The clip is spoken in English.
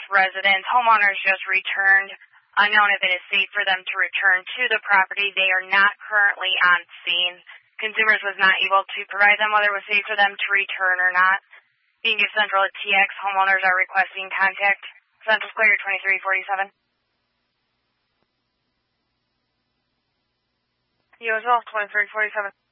residents. Homeowners just returned. Unknown if it is safe for them to return to the property. They are not currently on scene. Consumers was not able to provide them whether it was safe for them to return or not. Phoenix Central at TX, homeowners are requesting contact. Central Square 2347. You as well, 2347.